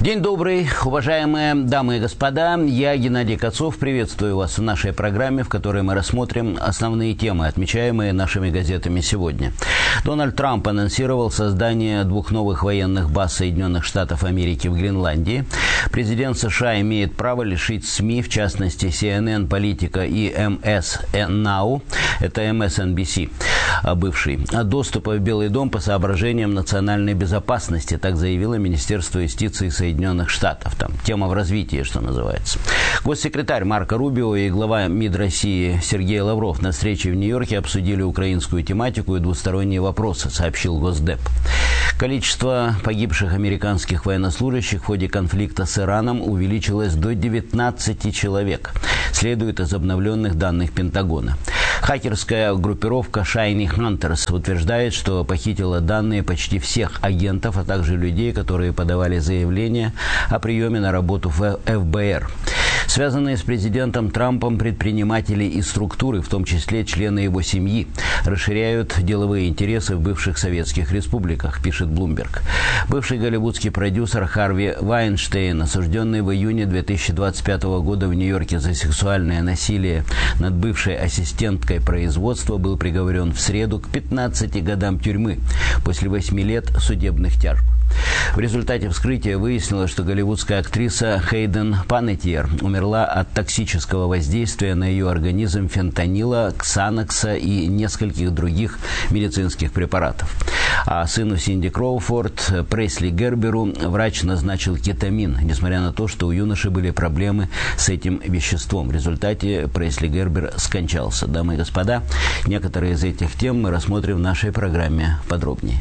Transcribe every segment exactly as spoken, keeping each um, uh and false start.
День добрый, уважаемые дамы и господа. Я, Геннадий Кацов, приветствую вас в нашей программе, в которой мы рассмотрим основные темы, отмечаемые нашими газетами сегодня. Дональд Трамп анонсировал создание двух новых военных баз Соединенных Штатов Америки в Гренландии. Президент США имеет право лишить СМИ, в частности си эн эн, Политика и эм эс Now, это эм эс эн би си, бывший, доступа в Белый дом по соображениям национальной безопасности, так заявило Министерство юстиции Соединенных Штатов. Там тема в развитии, что называется. Госсекретарь Марко Рубио и глава МИД России Сергей Лавров на встрече в Нью-Йорке обсудили украинскую тематику и двусторонние вопросы, сообщил Госдеп. Количество погибших американских военнослужащих в ходе конфликта с Ираном увеличилось до девятнадцати человек, следует из обновленных данных Пентагона. Хакерская группировка Shiny Hunters утверждает, что похитила данные почти всех агентов, а также людей, которые подавали заявление о приеме на работу в эф бэ эр. Связанные с президентом Трампом предприниматели и структуры, в том числе члены его семьи, расширяют деловые интересы в бывших советских республиках, пишет Bloomberg. Бывший голливудский продюсер Харви Вайнштейн, осужденный в июне две тысячи двадцать пятого года в Нью-Йорке за сексуальное насилие над бывшей ассистенткой производства, был приговорен в среду к пятнадцати годам тюрьмы после восьми лет судебных тяжб. В результате вскрытия выяснилось, что голливудская актриса Хейден Панеттиер умерла от токсического воздействия на ее организм фентанила, ксанокса и нескольких других медицинских препаратов. А сыну Синди Кроуфорд, Пресли Герберу, врач назначил кетамин, несмотря на то, что у юноши были проблемы с этим веществом. В результате Пресли Гербер скончался. Дамы и господа, некоторые из этих тем мы рассмотрим в нашей программе подробнее.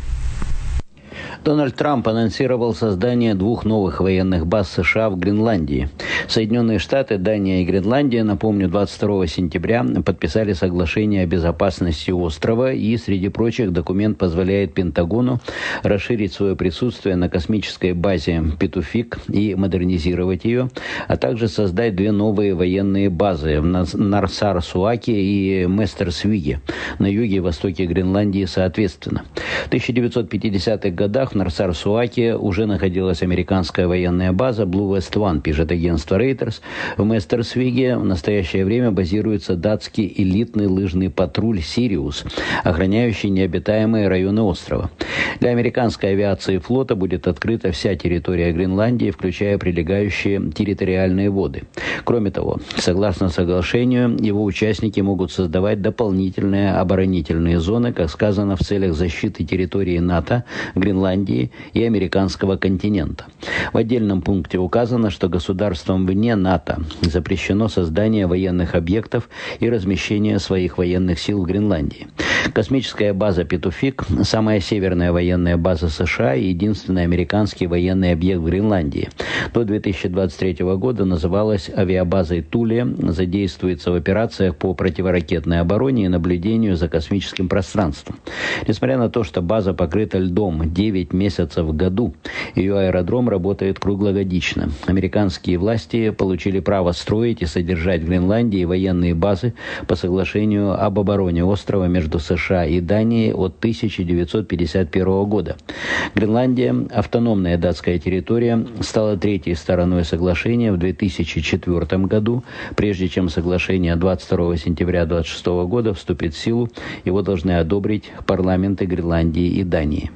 Дональд Трамп анонсировал создание двух новых военных баз США в Гренландии. Соединенные Штаты, Дания и Гренландия, напомню, двадцать второго сентября подписали соглашение о безопасности острова, и, среди прочих, документ позволяет Пентагону расширить свое присутствие на космической базе Петуфик и модернизировать ее, а также создать две новые военные базы в Нарсар-Суаке и Местерсвиге на юге и востоке Гренландии соответственно. В тысяча девятьсот пятидесятых годах в Нарсар-Суаке уже находилась американская военная база Blue West One, пишет агентство Reuters. В Местерсвиге в настоящее время базируется датский элитный лыжный патруль «Сириус», охраняющий необитаемые районы острова. Для американской авиации и флота будет открыта вся территория Гренландии, включая прилегающие территориальные воды. Кроме того, согласно соглашению, его участники могут создавать дополнительные оборонительные зоны, как сказано, в целях защиты территории НАТО, Гренландии и американского континента. В отдельном пункте указано, что государствам вне НАТО запрещено создание военных объектов и размещение своих военных сил в Гренландии. Космическая база Петуфик – самая северная военная база США и единственный американский военный объект в Гренландии. До две тысячи двадцать третьего года называлась авиабазой Туле, задействуется в операциях по противоракетной обороне и наблюдению за космическим пространством. Несмотря на то, что база покрыта льдом девять месяцев в году, ее аэродром работает круглогодично. Американские власти получили право строить и содержать в Гренландии военные базы по соглашению об обороне острова между США и Данией от тысяча девятьсот пятьдесят первого года. Гренландия, автономная датская территория, стала третьей стороной соглашения в две тысячи четвёртом году. Прежде чем соглашение двадцать второго сентября две тысячи двадцать шестого года вступит в силу, его должны одобрить парламенты Гренландии и Дании.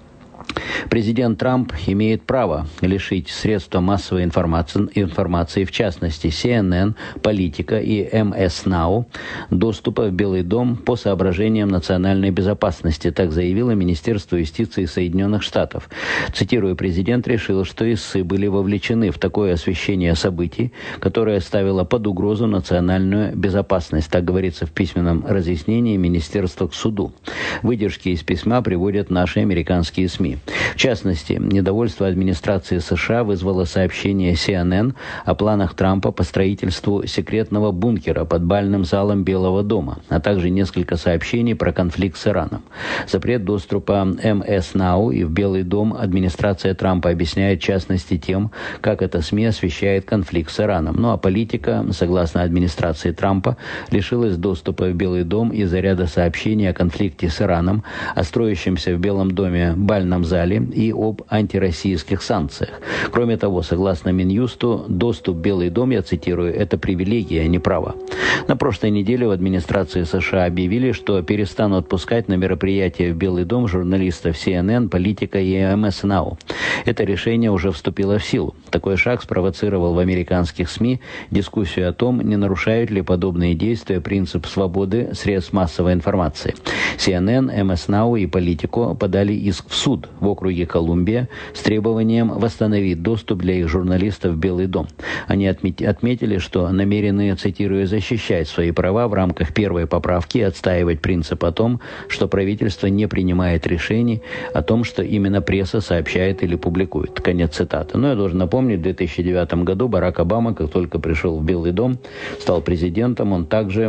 Президент Трамп имеет право лишить средства массовой информации, информации, в частности си эн эн, Политика и эм эс Now, доступа в Белый дом по соображениям национальной безопасности, так заявило Министерство юстиции Соединенных Штатов. Цитирую, президент решил, что ИСы были вовлечены в такое освещение событий, которое ставило под угрозу национальную безопасность, так говорится в письменном разъяснении Министерства к суду. Выдержки из письма приводят наши американские СМИ. В частности, недовольство администрации США вызвало сообщение си эн эн о планах Трампа по строительству секретного бункера под бальным залом Белого дома, а также несколько сообщений про конфликт с Ираном. Запрет доступа эм эс Now и в Белый дом администрация Трампа объясняет в частности тем, как эта СМИ освещает конфликт с Ираном. Ну а Политика, согласно администрации Трампа, лишилась доступа в Белый дом из-за ряда сообщений о конфликте с Ираном, о строящемся в Белом доме бальном зале и об антироссийских санкциях. Кроме того, согласно Минюсту, доступ в Белый дом, я цитирую, это привилегия, а не право. На прошлой неделе в администрации США объявили, что перестанут пускать на мероприятия в Белый дом журналистов си эн эн, Политика и эм эс нау. Это решение уже вступило в силу. Такой шаг спровоцировал в американских СМИ дискуссию о том, не нарушают ли подобные действия принцип свободы средств массовой информации. си эн эн, эм эс нау и Политико подали иск в суд в округе Колумбия с требованием восстановить доступ для их журналистов в Белый дом. Они отметили, что намерены, цитирую, защищать свои права в рамках первой поправки и отстаивать принцип о том, что правительство не принимает решений о том, что именно пресса сообщает или публикует. Конец цитаты. Но я должен напомнить, в две тысячи девятом году Барак Обама, как только пришел в Белый дом, стал президентом, он также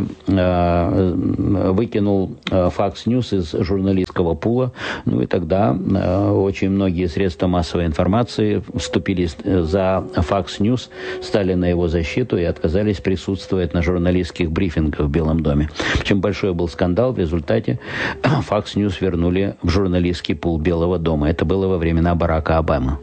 э, выкинул э, Fox News из журналистского пула. Ну и тогда э, очень многие средства массовой информации вступили за Fox News, стали на его защиту и отказались присутствовать на журналистских брифингах в Белом доме. Чем большой был скандал, в результате Fox News вернули в журналистский пул Белого дома. Это было во времена Барака Обамы.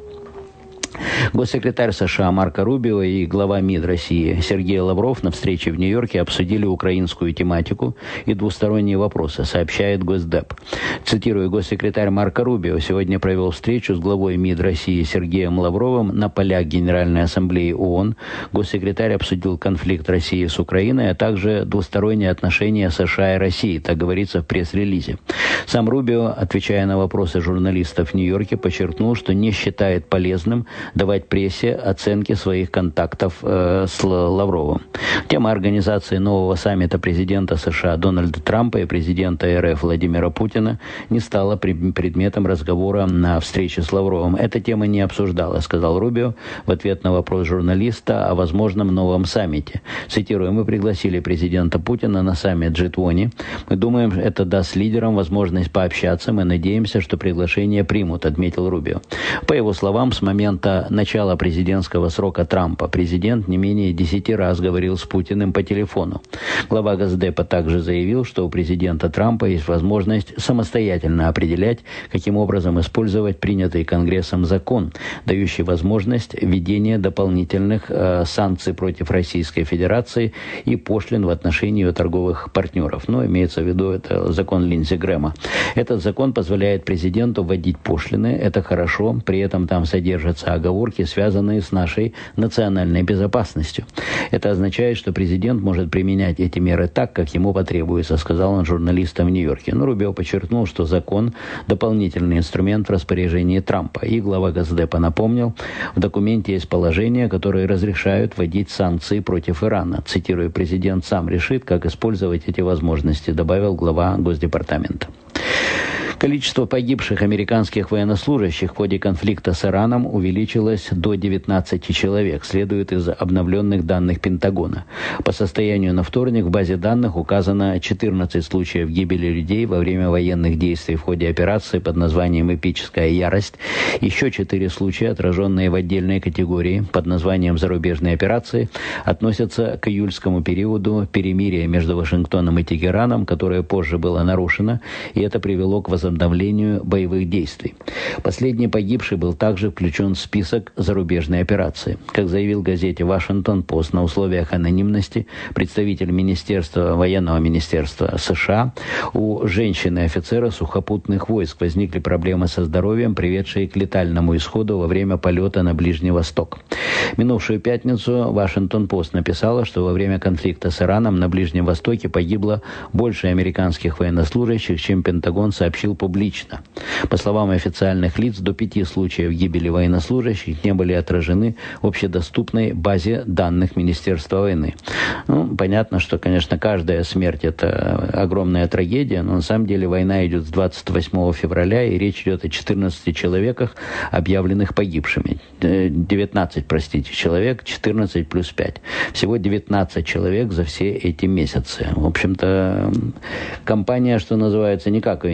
Госсекретарь США Марко Рубио и глава МИД России Сергей Лавров на встрече в Нью-Йорке обсудили украинскую тематику и двусторонние вопросы, сообщает Госдеп. Цитирую, госсекретарь Марко Рубио сегодня провел встречу с главой МИД России Сергеем Лавровым на полях Генеральной Ассамблеи ООН. Госсекретарь обсудил конфликт России с Украиной, а также двусторонние отношения США и России, так говорится в пресс-релизе. Сам Рубио, отвечая на вопросы журналистов в Нью-Йорке, подчеркнул, что не считает полезным давать прессе оценки своих контактов э, с Лавровым. Тема организации нового саммита президента США Дональда Трампа и президента эр эф Владимира Путина не стала предметом разговора на встрече с Лавровым. Эта тема не обсуждалась, сказал Рубио в ответ на вопрос журналиста о возможном новом саммите. Цитирую, мы пригласили президента Путина на саммит джи двадцать. Мы думаем, это даст лидерам возможность пообщаться. Мы надеемся, что приглашение примут, отметил Рубио. По его словам, с момента начала президентского срока Трампа президент не менее десяти раз говорил с Путиным по телефону. Глава Госдепа также заявил, что у президента Трампа есть возможность самостоятельно определять, каким образом использовать принятый Конгрессом закон, дающий возможность введения дополнительных э, санкций против Российской Федерации и пошлин в отношении ее торговых партнеров. Но имеется в виду это закон Линдси Грэма. Этот закон позволяет президенту вводить пошлины. Это хорошо. При этом там содержатся оговорки, связанные с нашей национальной безопасностью. Это означает, что президент может применять эти меры так, как ему потребуется, сказал он журналистам в Нью-Йорке. Но Рубио подчеркнул, что закон – дополнительный инструмент в распоряжении Трампа. И глава Госдепа напомнил, в документе есть положения, которые разрешают вводить санкции против Ирана. Цитирую, президент сам решит, как использовать эти возможности, добавил глава Госдепартамента. Количество погибших американских военнослужащих в ходе конфликта с Ираном увеличилось до девятнадцати человек, следует из обновленных данных Пентагона. По состоянию на вторник в базе данных указано четырнадцать случаев гибели людей во время военных действий в ходе операции под названием «Эпическая ярость». Еще четыре случая, отраженные в отдельной категории под названием «Зарубежные операции», относятся к июльскому периоду перемирия между Вашингтоном и Тегераном, которое позже было нарушено, и это привело к возобновлению возобновлению боевых действий. Последний погибший был также включен в список зарубежной операции. Как заявил газете «Вашингтон-Пост» на условиях анонимности представитель Министерства, военного министерства США, у женщины-офицера сухопутных войск возникли проблемы со здоровьем, приведшие к летальному исходу во время полета на Ближний Восток. Минувшую пятницу «Вашингтон-Пост» написала, что во время конфликта с Ираном на Ближнем Востоке погибло больше американских военнослужащих, чем Пентагон сообщил публично. По словам официальных лиц, до пяти случаев гибели военнослужащих не были отражены в общедоступной базе данных Министерства войны. Ну, понятно, что, конечно, каждая смерть – это огромная трагедия, но на самом деле война идет с двадцать восьмого февраля, и речь идет о четырнадцати человеках, объявленных погибшими. девятнадцать, простите, человек, четырнадцать плюс пять. Всего девятнадцать человек за все эти месяцы. В общем-то, компания, что называется, никак ее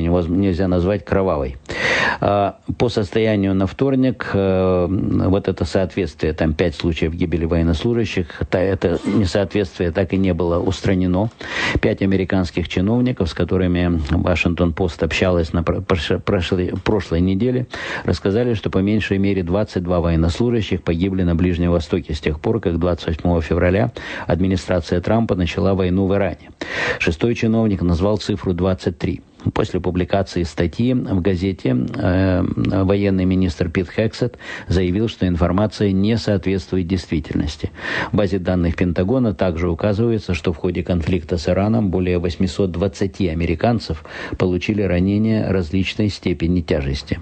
нельзя назвать кровавой. По состоянию на вторник вот это соответствие, там пять случаев гибели военнослужащих, это несоответствие так и не было устранено. Пять американских чиновников, с которыми Вашингтон-Пост общалась на прошлой, прошлой неделе, рассказали, что по меньшей мере двадцать два военнослужащих погибли на Ближнем Востоке с тех пор, как двадцать восьмого февраля администрация Трампа начала войну в Иране. Шестой чиновник назвал цифру двадцать три. После публикации статьи в газете э, военный министр Пит Хексет заявил, что информация не соответствует действительности. В базе данных Пентагона также указывается, что в ходе конфликта с Ираном более восемьсот двадцать американцев получили ранения различной степени тяжести.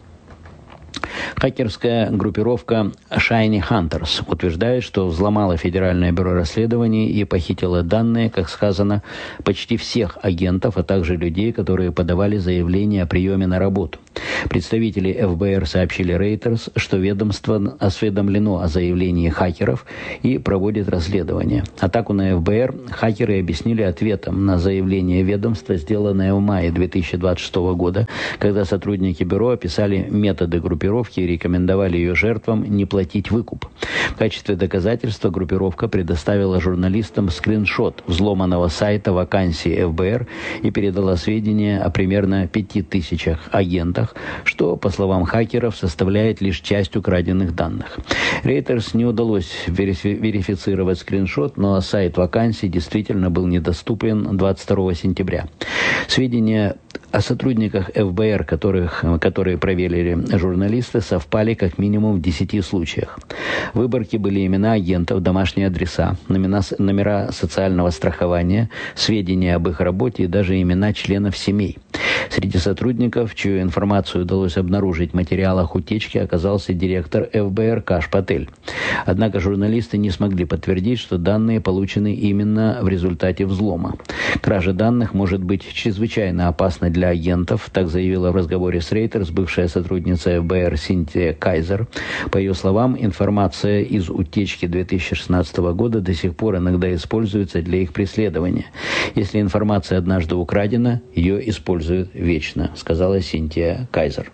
Хакерская группировка Shiny Hunters утверждает, что взломала Федеральное бюро расследований и похитила данные, как сказано, почти всех агентов, а также людей, которые подавали заявление о приеме на работу. Представители эф бэ эр сообщили Reuters, что ведомство осведомлено о заявлении хакеров и проводит расследование. Атаку на эф бэ эр хакеры объяснили ответом на заявление ведомства, сделанное в мае две тысячи двадцать шестого года, когда сотрудники бюро описали методы группировки и рекомендовали ее жертвам не платить выкуп. В качестве доказательства группировка предоставила журналистам скриншот взломанного сайта вакансий эф бэ эр и передала сведения о примерно пяти тысячах агентах, что, по словам хакеров, составляет лишь часть украденных данных. Reuters не удалось верифи- верифицировать скриншот, но сайт вакансий действительно был недоступен двадцать второго сентября. Сведения о сотрудниках эф бэ эр, которых, которые проверили журналисты, совпали как минимум в десяти случаях. В выборке были имена агентов, домашние адреса, номера, номера социального страхования, сведения об их работе и даже имена членов семей. Среди сотрудников, чью информацию удалось обнаружить в материалах утечки, оказался директор эф бэ эр Каш Патель. Однако журналисты не смогли подтвердить, что данные получены именно в результате взлома. Кража данных может быть чрезвычайно опасна для агентов, так заявила в разговоре с Reuters бывшая сотрудница эф бэ эр Синтия Кайзер. По ее словам, информация из утечки две тысячи шестнадцатого года до сих пор иногда используется для их преследования. Если информация однажды украдена, ее используют вечно, сказала Синтия Кайзер.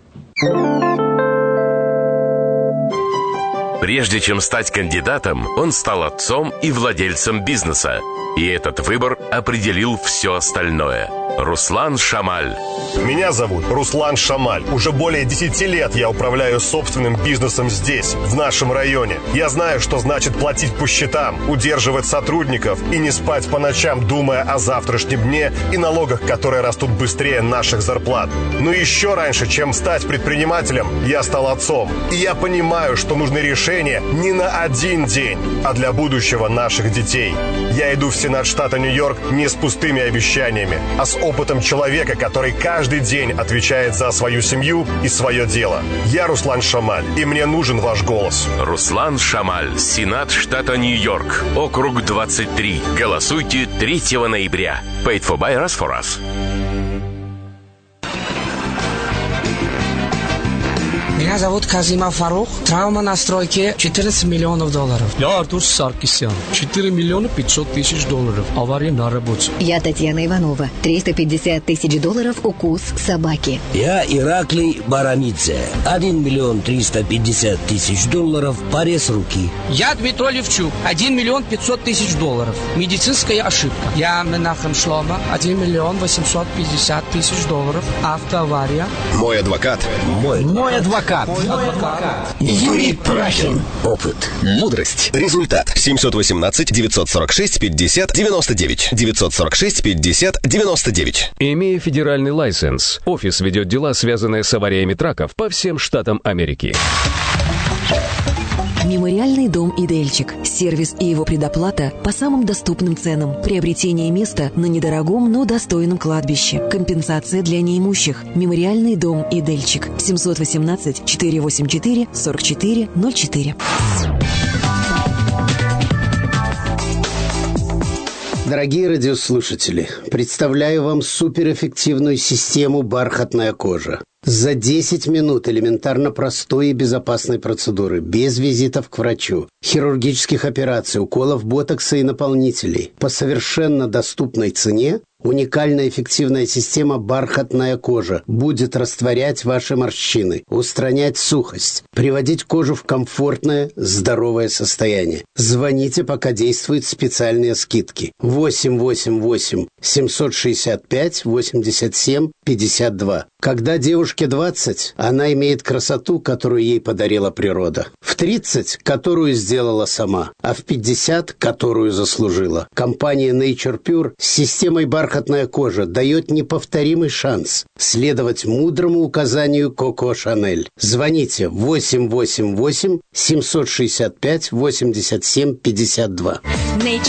Прежде чем стать кандидатом, он стал отцом и владельцем бизнеса. И этот выбор определил все остальное. Руслан Шамаль. Меня зовут Руслан Шамаль. Уже более десяти лет я управляю собственным бизнесом здесь, в нашем районе. Я знаю, что значит платить по счетам, удерживать сотрудников и не спать по ночам, думая о завтрашнем дне и налогах, которые растут быстрее наших зарплат. Но еще раньше, чем стать предпринимателем, я стал отцом. И я понимаю, что нужны решения не на один день, а для будущего наших детей. Я иду в Сенат штата Нью-Йорк не с пустыми обещаниями, а с опытом человека, который каждый день отвечает за свою семью и свое дело. Я Руслан Шамаль, и мне нужен ваш голос. Руслан Шамаль, Сенат штата Нью-Йорк, округ двадцать три. Голосуйте третьего ноября. Paid for by us for us. Меня зовут Казимов Фарух. Травма на стройке четырнадцать миллионов долларов. Я Артур Саркисян. четыре миллиона пятьсот тысяч долларов. Авария на работе. Я Татьяна Иванова. триста пятьдесят тысяч долларов укус собаки. Я Ираклий Барамидзе. один миллион триста пятьдесят тысяч долларов. Порез руки. Я Дмитрий Левчук. один миллион пятьсот тысяч долларов. Медицинская ошибка. Я Менахем Шлома. один миллион восемьсот пятьдесят тысяч долларов. Автоавария. Мой адвокат. Мой. Мой адвокат. Мой адвокат. Юрий Прахин. Опыт. Мудрость. Результат. семьсот восемнадцать девятьсот сорок шесть пятьдесят девяносто девять. девятьсот сорок шесть пятьдесят девяносто девять. Имея федеральный лайсенс, офис ведет дела, связанные с авариями траков по всем штатам Америки. Мемориальный дом «Идельчик». Сервис и его предоплата по самым доступным ценам. Приобретение места на недорогом, но достойном кладбище. Компенсация для неимущих. Мемориальный дом «Идельчик». семьсот восемнадцать четыреста восемьдесят четыре сорок четыре ноль четыре. Дорогие радиослушатели, представляю вам суперэффективную систему «Бархатная кожа». За десять минут элементарно простой и безопасной процедуры, без визитов к врачу, хирургических операций, уколов ботокса и наполнителей, по совершенно доступной цене Уникальная эффективная система «Бархатная кожа» будет растворять ваши морщины, устранять сухость, приводить кожу в комфортное, здоровое состояние. Звоните, пока действуют специальные скидки. восемь восемь восемь семьсот шестьдесят пять восемьдесят семь пятьдесят два. Когда девушке двадцать, она имеет красоту, которую ей подарила природа. В тридцать, которую сделала сама, а в пятьдесят, которую заслужила. Компания Nature Pure с системой «Бархатная кожа» дает неповторимый шанс следовать мудрому указанию Коко Шанель. Звоните восемь восемь восемь семьсот шестьдесят пять восемьдесят семь пятьдесят два. Nature